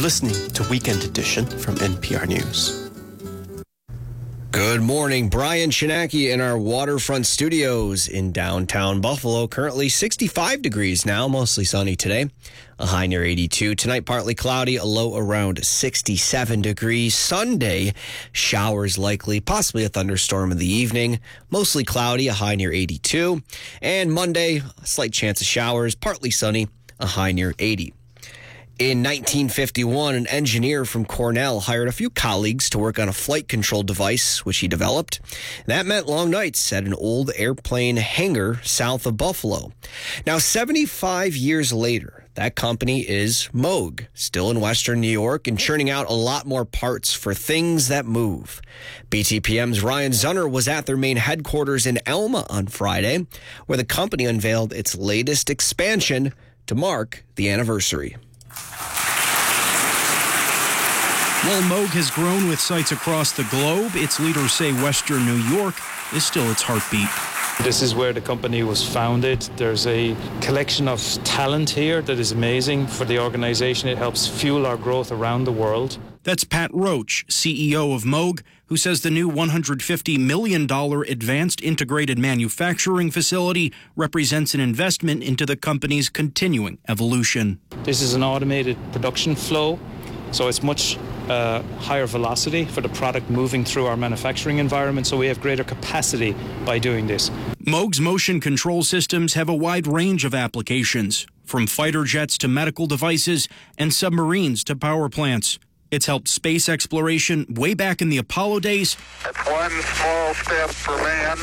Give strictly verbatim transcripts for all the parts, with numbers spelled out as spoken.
listening to Weekend Edition from N P R News. Good morning. Brian Shinaki in our waterfront studios in downtown Buffalo. Currently sixty-five degrees now, mostly sunny today. A high near eighty-two. Tonight, partly cloudy, a low around sixty-seven degrees. Sunday, showers likely, possibly a thunderstorm in the evening. Mostly cloudy, a high near eighty-two. And Monday, a slight chance of showers, partly sunny, a high near eighty. In nineteen fifty-one, an engineer from Cornell hired a few colleagues to work on a flight control device, which he developed. That meant long nights at an old airplane hangar south of Buffalo. Now, seventy-five years later, that company is Moog, still in Western New York and churning out a lot more parts for things that move. B T P M's Ryan Zunner was at their main headquarters in Elma on Friday, where the company unveiled its latest expansion to mark the anniversary. While Moog has grown with sites across the globe, its leaders say Western New York is still its heartbeat. This is where the company was founded. There's a collection of talent here that is amazing for the organization. It helps fuel our growth around the world. That's Pat Roach, C E O of Moog, who says the new one hundred fifty million dollars advanced integrated manufacturing facility represents an investment into the company's continuing evolution. This is an automated production flow, so it's much uh, higher velocity for the product moving through our manufacturing environment, so we have greater capacity by doing this. Moog's motion control systems have a wide range of applications, from fighter jets to medical devices and submarines to power plants. It's helped space exploration way back in the Apollo days. It's one small step for man,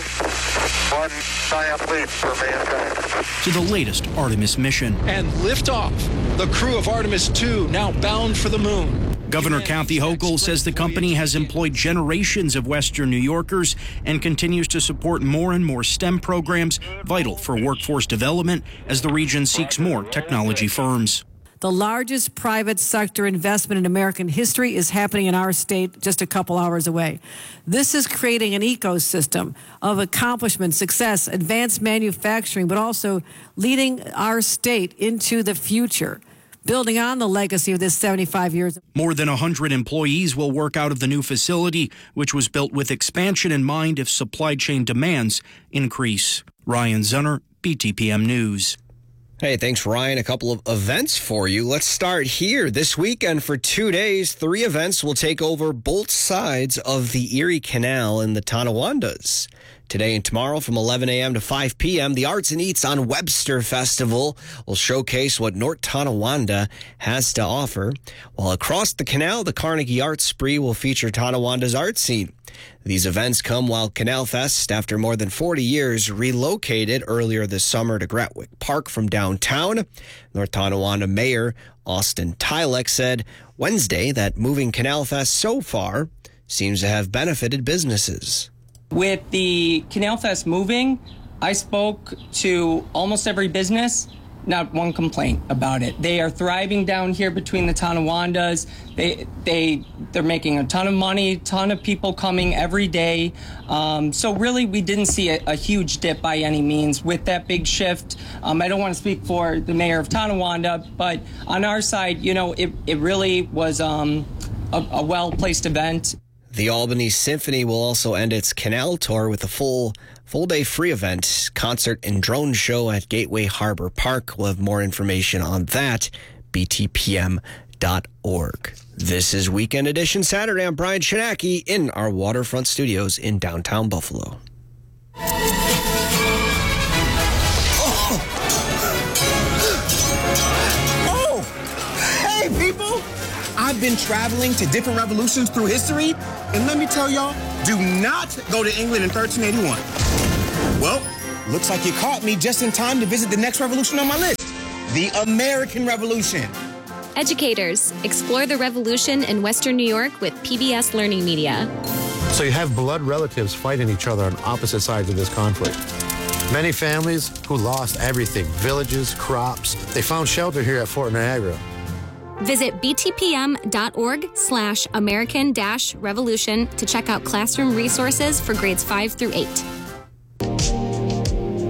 one giant leap for mankind. To the latest Artemis mission. And liftoff. The crew of Artemis two now bound for the moon. Governor Kathy Hochul says the company has employed generations of Western New Yorkers and continues to support more and more STEM programs vital for workforce development as the region seeks more technology firms. The largest private sector investment in American history is happening in our state just a couple hours away. This is creating an ecosystem of accomplishment, success, advanced manufacturing, but also leading our state into the future, building on the legacy of this seventy-five years. More than one hundred employees will work out of the new facility, which was built with expansion in mind if supply chain demands increase. Ryan Zunner, B T P M News. Hey, thanks, Ryan. A couple of events for you. Let's start here. This weekend for two days, three events will take over both sides of the Erie Canal in the Tonawandas. Today and tomorrow from eleven a.m. to five p.m., the Arts and Eats on Webster Festival will showcase what North Tonawanda has to offer. While across the canal, the Carnegie Art Spree will feature Tonawanda's art scene. These events come while Canal Fest, after more than forty years, relocated earlier this summer to Gratwick Park from downtown. North Tonawanda Mayor Austin Tylek said Wednesday that moving Canal Fest so far seems to have benefited businesses. With the Canal Fest moving, I spoke to almost every business. Not one complaint about it. They are thriving down here between the Tonawandas. They, they, they're making a ton of money, ton of people coming every day. Um, so really, we didn't see a, a huge dip by any means with that big shift. Um, I don't want to speak for the mayor of Tonawanda, but on our side, you know, it, it really was um, a, a well-placed event. The Albany Symphony will also end its canal tour with a full full day free event, concert and drone show at Gateway Harbor Park. We'll have more information on that, B T P M dot org. This is Weekend Edition Saturday. I'm Brian Shinaki in our waterfront studios in downtown Buffalo. Oh, oh. Hey, people! I've been traveling to different revolutions through history, and let me tell y'all, do not go to England in thirteen eighty-one. Well, looks like you caught me just in time to visit the next revolution on my list, the American Revolution. Educators, explore the revolution in Western New York with P B S Learning Media. So you have blood relatives fighting each other on opposite sides of this conflict. Many families who lost everything, villages, crops, they found shelter here at Fort Niagara. Visit B T P M dot org slash American dash Revolution to check out classroom resources for grades five through eight.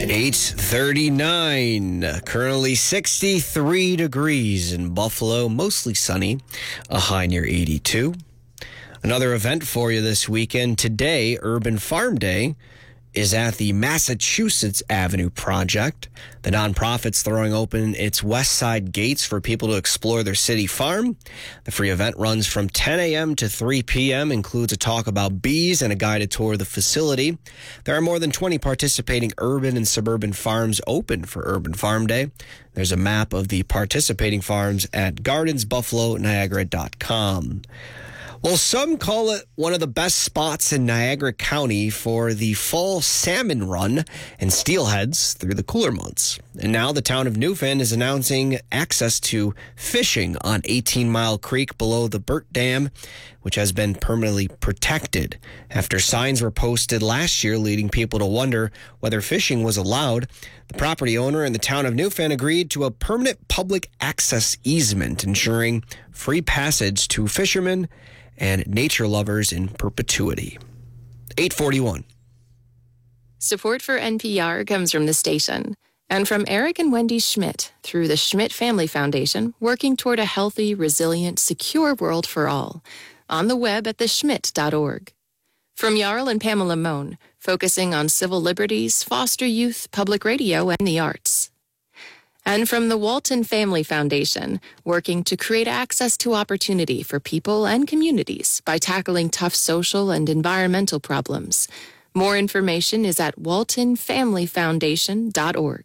eight thirty-nine, currently sixty-three degrees in Buffalo, mostly sunny, a high near eighty-two. Another event for you this weekend. Today, Urban Farm Day is at the Massachusetts Avenue Project. The nonprofit's throwing open its west side gates for people to explore their city farm. The free event runs from ten a.m. to three p.m., includes a talk about bees and a guided tour of the facility. There are more than twenty participating urban and suburban farms open for Urban Farm Day. There's a map of the participating farms at gardens buffalo niagara dot com. Well, some call it one of the best spots in Niagara County for the fall salmon run and steelheads through the cooler months. And now the town of Newfin is announcing access to fishing on eighteen Mile Creek below the Burt Dam, which has been permanently protected after signs were posted last year leading people to wonder whether fishing was allowed. The property owner and the town of Newfin agreed to a permanent public access easement, ensuring free passage to fishermen and nature lovers in perpetuity. eight forty-one. Support for N P R comes from the station and from Eric and Wendy Schmidt through the Schmidt Family Foundation, working toward a healthy, resilient, secure world for all. On the web at the schmidt dot org. From Jarl and Pamela Mohn, focusing on civil liberties, foster youth, public radio, and the arts. And from the Walton Family Foundation, working to create access to opportunity for people and communities by tackling tough social and environmental problems. More information is at walton family foundation dot org.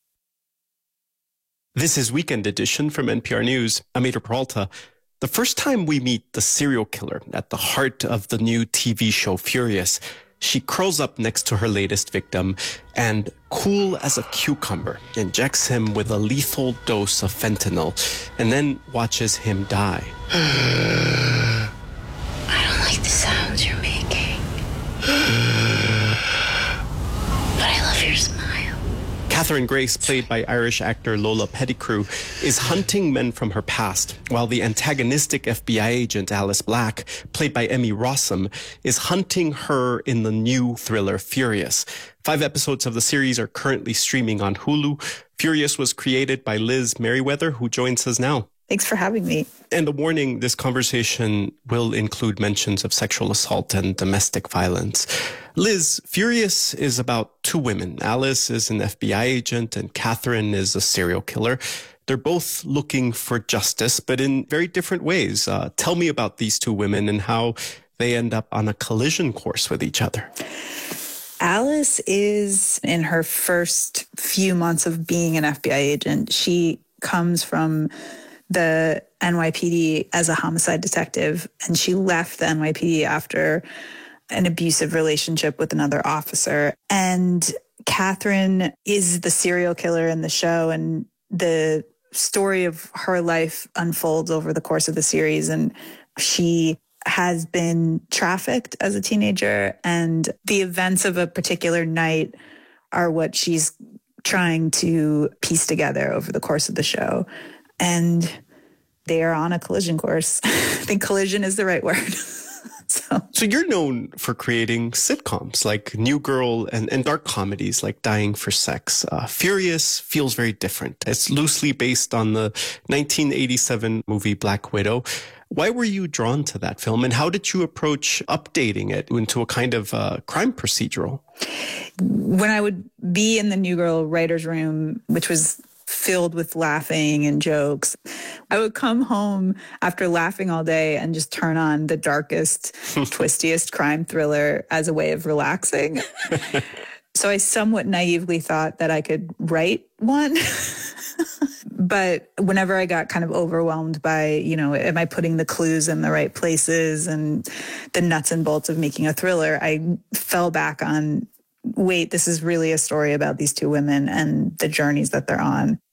This is Weekend Edition from N P R News. I'm Ader Peralta. The first time we meet the serial killer at the heart of the new T V show Furious, she curls up next to her latest victim and, cool as a cucumber, injects him with a lethal dose of fentanyl and then watches him die. I don't like the sounds you're making. But I love your smile. Catherine Grace, played by Irish actor Lola Pettigrew, is hunting men from her past, while the antagonistic F B I agent Alice Black, played by Emmy Rossum, is hunting her in the new thriller Furious. Five episodes of the series are currently streaming on Hulu. Furious was created by Liz Merriweather, who joins us now. Thanks for having me. And a warning, this conversation will include mentions of sexual assault and domestic violence. Liz, Furious is about two women. Alice is an F B I agent and Catherine is a serial killer. They're both looking for justice, but in very different ways. Uh, tell me about these two women and how they end up on a collision course with each other. Alice is in her first few months of being an F B I agent. She comes from the N Y P D as a homicide detective, and she left the N Y P D after an abusive relationship with another officer. And Catherine is the serial killer in the show, and the story of her life unfolds over the course of the series. And she has been trafficked as a teenager, and the events of a particular night are what she's trying to piece together over the course of the show. And they are on a collision course. I think collision is the right word. so. so you're known for creating sitcoms like New Girl and, and dark comedies like Dying for Sex. Uh, Furious feels very different. It's loosely based on the nineteen eighty-seven movie Black Widow. Why were you drawn to that film, and how did you approach updating it into a kind of uh, crime procedural? When I would be in the New Girl writer's room, which was filled with laughing and jokes, I would come home after laughing all day and just turn on the darkest, twistiest crime thriller as a way of relaxing. So I somewhat naively thought that I could write one. But whenever I got kind of overwhelmed by, you know, am I putting the clues in the right places and the nuts and bolts of making a thriller, I fell back on, wait, this is really a story about these two women and the journeys that they're on.